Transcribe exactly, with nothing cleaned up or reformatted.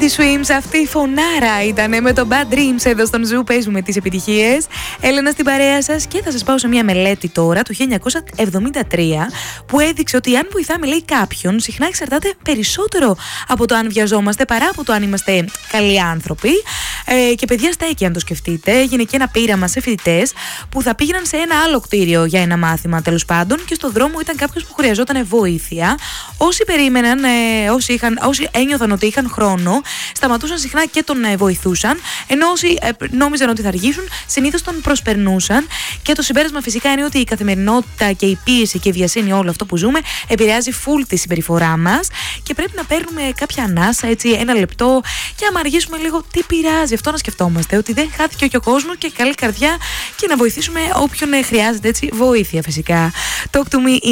Teddy Swims, αυτή η φωνάρα ήταν με το Bad Dreams εδώ στον Zoo. Παίζουμε τις επιτυχίες. Έλενα στην παρέα σας και θα σας πάω σε μια μελέτη τώρα του χίλια εννιακόσια εβδομήντα τρία που έδειξε ότι αν βοηθάμε, λέει, κάποιον, συχνά εξαρτάται περισσότερο από το αν βιαζόμαστε παρά από το αν είμαστε καλοί άνθρωποι. Ε, και παιδιά, στέκει αν το σκεφτείτε. Έγινε και ένα πείραμα σε φοιτητές που θα πήγαιναν σε ένα άλλο κτίριο για ένα μάθημα, τέλος πάντων, και στο δρόμο ήταν κάποιος που χρειαζόταν βοήθεια. Όσοι περίμεναν, ε, όσοι, είχαν, όσοι ένιωθαν ότι είχαν χρόνο, σταματούσαν συχνά και τον ε, βοηθούσαν, ενώ όσοι ε, νόμιζαν ότι θα αργήσουν, συνήθως τον προσπερνούσαν. Και το συμπέρασμα φυσικά είναι ότι η καθημερινότητα και η πίεση και η βιασύνη, όλο αυτό που ζούμε, επηρεάζει full τη συμπεριφορά μας και πρέπει να παίρνουμε κάποια ανάσα, έτσι, ένα λεπτό, και άμα αργήσουμε λίγο, τι πειράζει, αυτό να σκεφτόμαστε, ότι δεν χάθηκε και ο κόσμος και καλή καρδιά, και να βοηθήσουμε όποιον χρειάζεται, έτσι, βοήθεια φυσικά. Talk to me